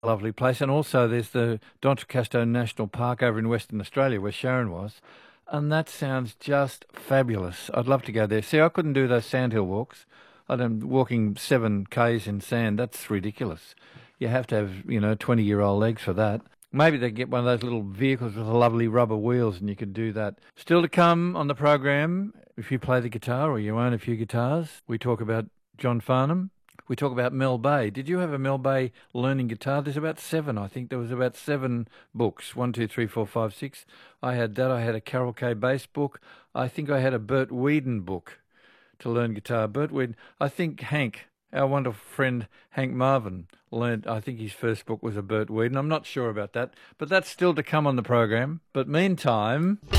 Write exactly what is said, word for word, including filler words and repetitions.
lovely place. And also there's the D'Entrecasteaux National Park over in Western Australia where Sharon was. And that sounds just fabulous. I'd love to go there. See, I couldn't do those sandhill walks. I'm walking seven Ks in sand. That's ridiculous. You have to have, you know, twenty-year-old legs for that. Maybe they get one of those little vehicles with lovely rubber wheels and you could do that. Still to come on the program, if you play the guitar or you own a few guitars, we talk about John Farnham. We talk about Mel Bay. Did you have a Mel Bay learning guitar? There's about seven. I think there was about seven books. One, two, three, four, five, six. I had that. I had a Carol K. Bass book. I think I had a Bert Weedon book to learn guitar. Bert Weedon. I think Hank, our wonderful friend Hank Marvin, learned, I think his first book was a Bert Weedon. I'm not sure about that, but that's still to come on the program. But meantime...